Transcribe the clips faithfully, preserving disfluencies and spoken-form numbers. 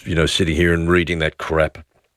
you know, sitting here and reading that crap.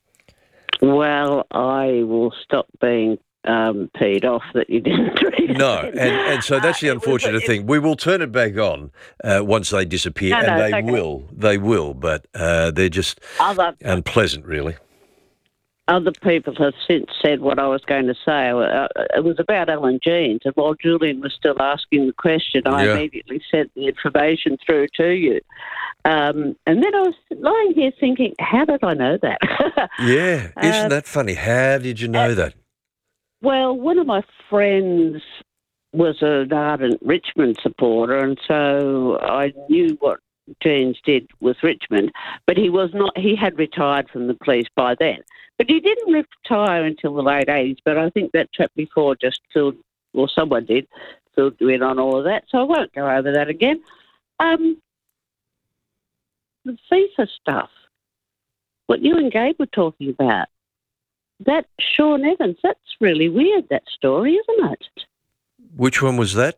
Well, I will stop being um, peed off that you didn't read it. No, and, and so that's the Uh, it was- unfortunate it- thing. We will turn it back on uh, once they disappear, No, and no, they it's okay. will. They will, but uh, they're just Other unpleasant, really. other people have since said what I was going to say. Uh, It was about Alan Jeans, and while Julian was still asking the question, I Yeah. immediately sent the information through to you. Um, and then I was lying here thinking, how did I know that? Yeah, isn't Um, that funny? How did you know that? Well, one of my friends was an ardent Richmond supporter, and so I knew what Jeans did with Richmond, but he was not. He had retired from the police by then, but he didn't retire until the late eighties. But I think that chap before just filled, or someone did, filled you in on all of that. So I won't go over that again. Um, the FIFA stuff, what you and Gabe were talking about. That Sean Evans, that's really weird, that story, isn't it? Which one was that?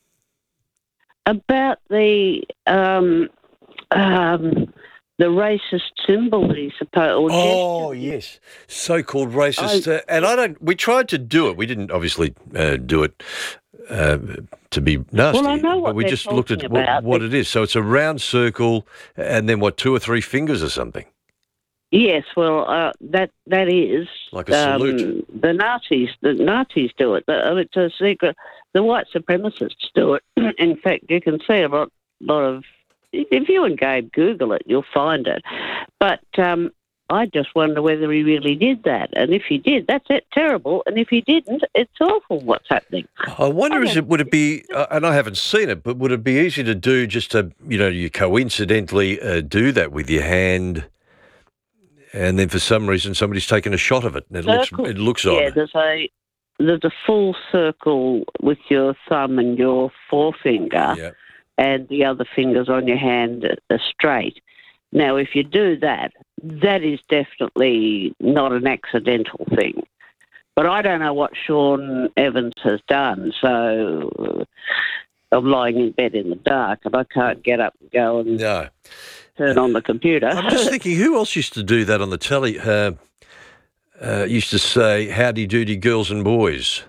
About the um, um, the racist symbol that he supposed. Oh, yes. So-called racist. I- uh, and I don't, we tried to do it. We didn't obviously uh, do it uh, to be nasty. Well, I know what but we they're just looked at talking what, about. what it is. So it's a round circle and then what, two or three fingers or something? Yes, well, uh, that that is Like a salute. Um, the Nazis, the Nazis do it. The, it's a secret. The white supremacists do it. In fact, you can see a lot, lot of. If you and Gabe Google it, you'll find it. But um, I just wonder whether he really did that. And if he did, that's it, terrible. And if he didn't, it's awful what's happening. I wonder, I is it would it be, uh, and I haven't seen it, but would it be easy to do just to, you know, you coincidentally uh, do that with your hand, and then for some reason somebody's taken a shot of it, and it Circle. looks it looks Yeah, odd. there's a there's a full circle with your thumb and your forefinger, Yeah. and the other fingers on your hand are straight. Now, if you do that, that is definitely not an accidental thing. But I don't know what Sean Evans has done, so I'm lying in bed in the dark and I can't get up and go and No. turn on the computer. I'm just thinking, who else used to do that on the telly? Uh, uh, used to say, howdy doody girls and boys.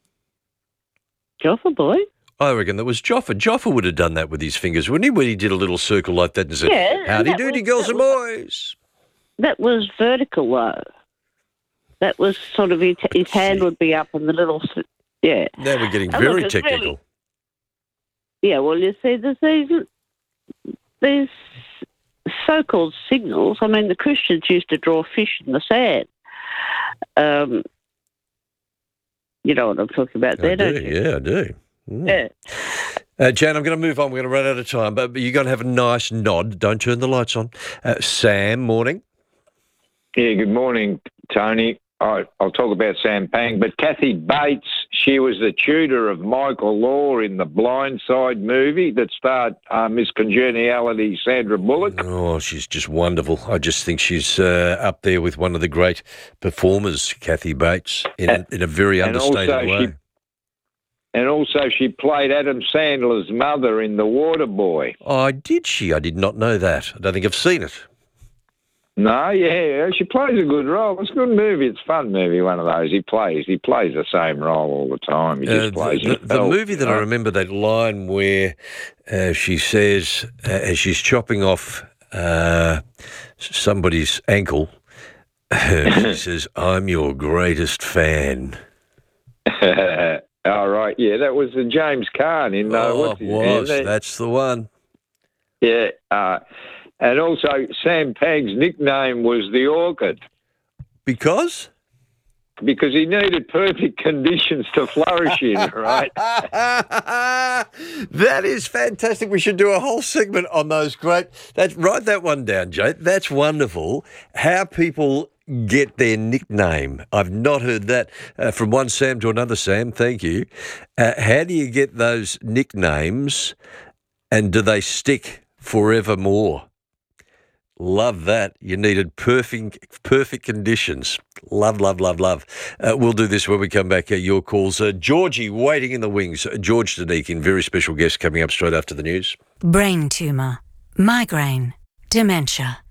Joffa boy? I reckon that was Joffa. Joffa would have done that with his fingers, wouldn't he? When he did a little circle like that and said, Yeah, howdy that doody was- girls that and was- boys. That was vertical, though. That was sort of his, his hand would be up and the little, s- yeah. Now we're getting Oh, very look, it's technical. really- Yeah, well, you see, there's these, these so-called signals. I mean, the Christians used to draw fish in the sand. Um, you know what I'm talking about there, I don't do, you? yeah, I do. Mm. Yeah. Uh, Jan, I'm going to move on. We're going to run out of time, but you're going to have a nice nod. Don't turn the lights on. Uh, Sam, morning. Yeah, good morning, Tony. I, I'll talk about Sam Pang, but Kathy Bates, she was the tutor of Michael Law in the Blind Side movie that starred uh, Miss Congeniality Sandra Bullock. Oh, she's just wonderful. I just think she's uh, up there with one of the great performers, Kathy Bates, in, And- in a very and understated also way. she- And also she played Adam Sandler's mother in The Waterboy. Oh, did she? I did not know that. I don't think I've seen it. No, yeah, she plays a good role. It's a good movie. It's a fun movie, one of those. He plays he plays the same role all the time. He Uh, just plays the, it the, the well, movie that you I know. remember, that line where uh, she says, uh, as she's chopping off uh, somebody's ankle, she says, "I'm your greatest fan." All right, yeah, that was uh, James Caan in uh, oh, what's his was. name? That's the one. Yeah, uh, and also Sam Pang's nickname was the Orchid Because? because he needed perfect conditions to flourish in, right? That is fantastic. We should do a whole segment on those great. That's, write that one down, Jay. That's wonderful. How people get their nickname. I've not heard that uh, from one Sam to another Sam. Thank you. Uh, how do you get those nicknames, and do they stick forevermore? Love that. You needed perfect perfect conditions. Love, love, love, love. Uh, we'll do this when we come back. Uh, your calls. Uh, Georgie waiting in the wings. Uh, George Danikin, very special guest coming up straight after the news. Brain tumour, migraine, dementia.